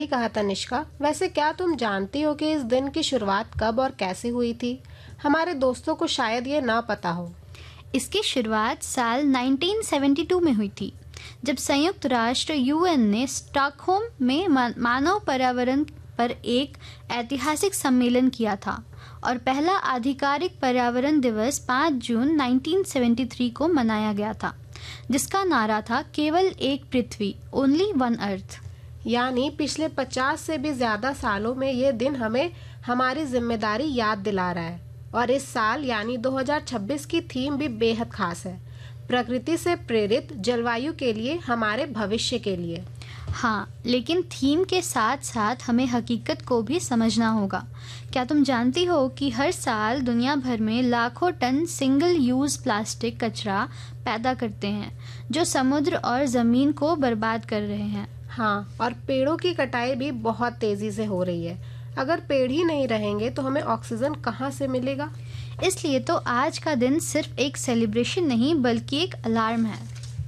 सही कहा तनिष्का। वैसे क्या तुम जानती हो कि इस दिन की शुरुआत कब और कैसे हुई थी? हमारे दोस्तों को शायद ये ना पता हो। इसकी शुरुआत साल 1972 में हुई थी, जब संयुक्त राष्ट्र यूएन ने स्टॉकहोम में मानव पर्यावरण पर एक ऐतिहासिक सम्मेलन किया था और पहला आधिकारिक पर्यावरण दिवस 5 जून 1973 को मनाया गया था, जिसका नारा था केवल एक पृथ्वी, ओनली वन अर्थ। यानी पिछले 50 से भी ज्यादा सालों में ये दिन हमें हमारी जिम्मेदारी याद दिला रहा है। और इस साल यानी 2026 की थीम भी बेहद खास है, प्रकृति से प्रेरित जलवायु के लिए, हमारे भविष्य के लिए। हाँ, लेकिन थीम के साथ साथ हमें हकीकत को भी समझना होगा। क्या तुम जानती हो कि हर साल दुनिया भर में लाखों टन सिंगल यूज प्लास्टिक कचरा पैदा करते हैं, जो समुद्र और ज़मीन को बर्बाद कर रहे हैं। हाँ, और पेड़ों की कटाई भी बहुत तेजी से हो रही है। अगर पेड़ ही नहीं रहेंगे तो हमें ऑक्सीजन कहाँ से मिलेगा? इसलिए तो आज का दिन सिर्फ एक सेलिब्रेशन नहीं बल्कि एक अलार्म है।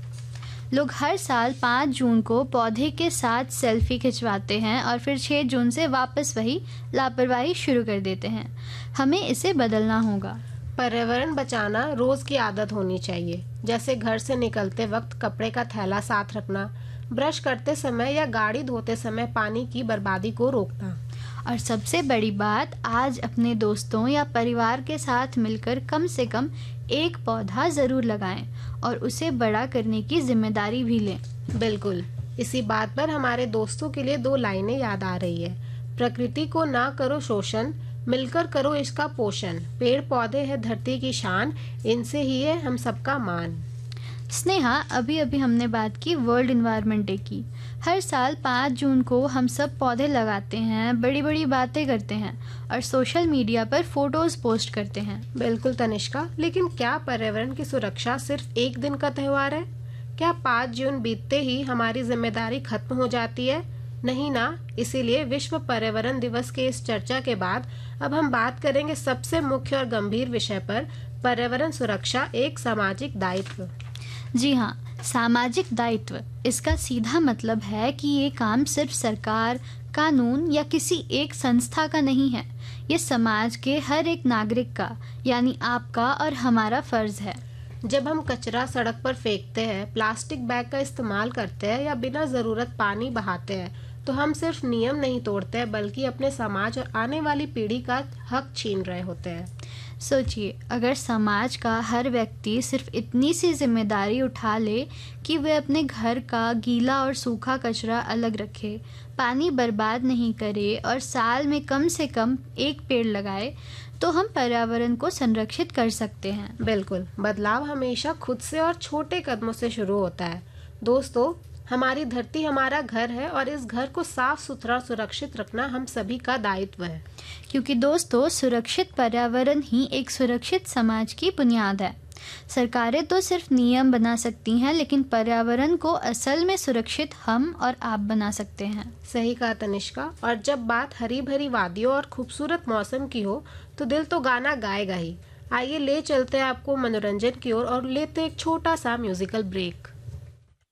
लोग हर साल 5 जून को पौधे के साथ सेल्फी खिंचवाते हैं और फिर 6 जून से वापस वही लापरवाही शुरू कर देते हैं। हमें इसे बदलना होगा। पर्यावरण बचाना रोज की आदत होनी चाहिए, जैसे घर से निकलते वक्त कपड़े का थैला साथ रखना, ब्रश करते समय या गाड़ी धोते समय पानी की बर्बादी को रोकना। और सबसे बड़ी बात, आज अपने दोस्तों या परिवार के साथ मिलकर कम से कम एक पौधा ज़रूर लगाएं और उसे बड़ा करने की जिम्मेदारी भी लें। बिल्कुल। इसी बात पर हमारे दोस्तों के लिए 2 लाइनें याद आ रही है। प्रकृति को ना करो शोषण, मिलकर करो इसका पोषण। पेड़ पौधे है धरती की शान, इनसे ही है हम सबका मान। स्नेहा, अभी अभी हमने बात की वर्ल्ड इन्वायरमेंट डे की। हर साल 5 जून को हम सब पौधे लगाते हैं, बड़ी बड़ी बातें करते हैं और सोशल मीडिया पर फोटोज पोस्ट करते हैं। बिल्कुल तनिष्का, लेकिन क्या पर्यावरण की सुरक्षा सिर्फ एक दिन का त्योहार है? क्या 5 जून बीतते ही हमारी जिम्मेदारी खत्म हो जाती है? नहीं ना। इसीलिए विश्व पर्यावरण दिवस के इस चर्चा के बाद अब हम बात करेंगे सबसे मुख्य और गंभीर विषय पर, पर्यावरण सुरक्षा एक सामाजिक दायित्व। जी हाँ, सामाजिक दायित्व। इसका सीधा मतलब है कि ये काम सिर्फ सरकार, कानून या किसी एक संस्था का नहीं है। ये समाज के हर एक नागरिक का, यानी आपका और हमारा फर्ज है। जब हम कचरा सड़क पर फेंकते हैं, प्लास्टिक बैग का इस्तेमाल करते हैं या बिना जरूरत पानी बहाते हैं, तो हम सिर्फ नियम नहीं तोड़ते हैं बल्कि अपने समाज और आने वाली पीढ़ी का हक छीन रहे होते हैं। सोचिए, अगर समाज का हर व्यक्ति सिर्फ इतनी सी जिम्मेदारी उठा ले कि वह अपने घर का गीला और सूखा कचरा अलग रखे, पानी बर्बाद नहीं करे और साल में कम से कम एक पेड़ लगाए, तो हम पर्यावरण को संरक्षित कर सकते हैं। बिल्कुल, बदलाव हमेशा खुद से और छोटे कदमों से शुरू होता है। दोस्तों, हमारी धरती हमारा घर है और इस घर को साफ सुथरा सुरक्षित रखना हम सभी का दायित्व है। क्योंकि दोस्तों, सुरक्षित पर्यावरण ही एक सुरक्षित समाज की बुनियाद है। सरकारें तो सिर्फ नियम बना सकती हैं, लेकिन पर्यावरण को असल में सुरक्षित हम और आप बना सकते हैं। सही कहा तनिष्का। और जब बात हरी भरी वादियों और खूबसूरत मौसम की हो तो दिल तो गाना गाएगा ही। आइए ले चलते हैं आपको मनोरंजन की ओर और लेते एक छोटा सा म्यूजिकल ब्रेक।